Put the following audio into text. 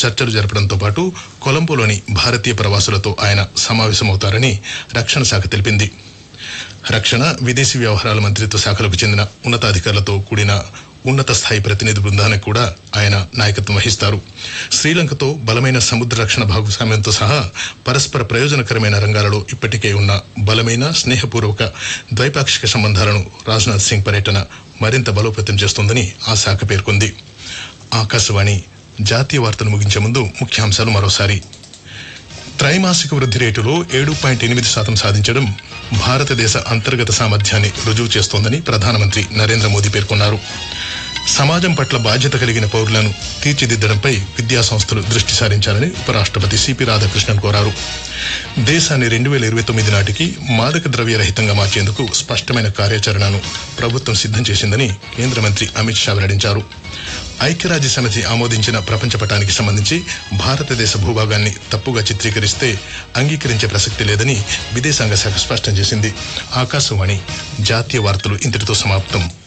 చర్చలు జరపడంతో పాటు కొలంబోలోని భారతీయ ప్రవాసులతో ఆయన సమావేశమవుతారని రక్షణ శాఖ తెలిపింది. రక్షణ, విదేశీ వ్యవహారాల మంత్రిత్వ శాఖలకు చెందిన ఉన్నతాధికారులతో కూడిన ఉన్నత స్థాయి ప్రతినిధి బృందానికి కూడా ఆయన నాయకత్వం వహిస్తారు. శ్రీలంకతో బలమైన సముద్ర రక్షణ భాగస్వామ్యంతో సహా పరస్పర ప్రయోజనకరమైన రంగాలలో ఇప్పటికే ఉన్న బలమైన స్నేహపూర్వక ద్వైపాక్షిక సంబంధాలను రాజ్నాథ్ సింగ్ పర్యటన మరింత బలోపేతం చేస్తోందని ఆ శాఖ పేర్కొంది. ఆకాశవాణి జాతీయ వార్తలు ముగించే ముందు ముఖ్యాంశాలు మరోసారి. త్రైమాసిక వృద్ధి రేటులో 7.8% సాధించడం భారతదేశ అంతర్గత సామర్థ్యాన్ని రుజువు చేస్తోందని ప్రధానమంత్రి నరేంద్ర మోదీ పేర్కొన్నారు. సమాజం పట్ల బాధ్యత కలిగిన పౌరులను తీర్చిదిద్దడంపై విద్యా సంస్థలు దృష్టి సారించాలని ఉపరాష్ట్రపతి సిపి రాధాకృష్ణన్ కోరారు. దేశాన్ని 2029 నాటికి మాదక ద్రవ్య రహితంగా మార్చేందుకు స్పష్టమైన కార్యాచరణను ప్రభుత్వం సిద్ధం చేసిందని కేంద్ర మంత్రి అమిత్ షా వెల్లడించారు. ఐక్యరాజ్య సమితి ఆమోదించిన ప్రపంచ పటానికి సంబంధించి భారతదేశ భూభాగాన్ని తప్పుగా చిత్రీకరిస్తే అంగీకరించే ప్రసక్తి లేదని విదేశాంగ శాఖ స్పష్టం చేసింది. ఆకాశవాణి జాతీయ వార్తలు ఇంతటితో సమాప్తం.